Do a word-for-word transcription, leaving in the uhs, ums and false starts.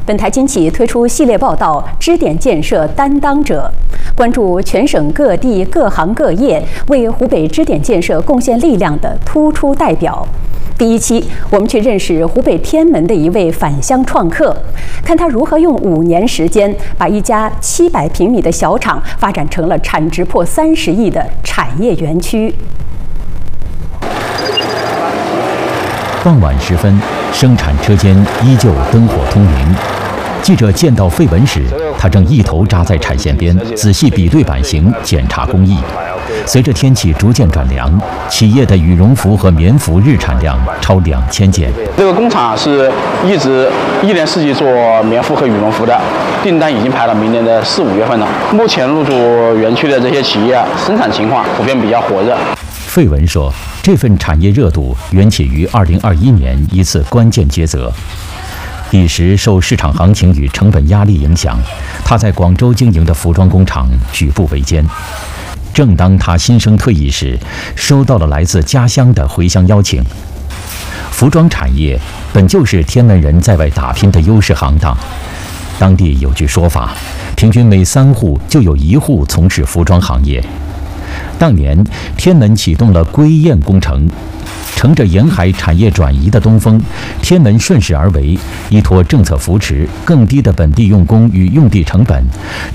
本台今起推出系列报道《支点建设担当者》，关注全省各地各行各业为湖北支点建设贡献力量的突出代表。第一期，我们去认识湖北天门的一位返乡创客，看他如何用五年时间把一家七百平米的小厂发展成了产值破三十亿的产业园区。 傍晚时分，生产车间依旧灯火通明。记者见到费文时，他正一头扎在产线边，仔细比对版型，检查工艺。随着天气逐渐转凉，企业的羽绒服和棉服日产量超两千件。 这个工厂是一直一年四季做棉服和羽绒服的，订单已经排到明年的四五月份了。目前入驻园区的这些企业生产情况普遍比较火热。 费文说，这份产业热度缘起于二零二一年一次关键抉择。彼时受市场行情与成本压力影响，他在广州经营的服装工厂举步维艰。正当他心生退意时，收到了来自家乡的回乡邀请。服装产业本就是天门人在外打拼的优势行当，当地有句说法，平均每三户就有一户从事服装行业。当年天门启动了归雁工程，乘着沿海产业转移的东风，天门顺势而为，依托政策扶持、更低的本地用工与用地成本，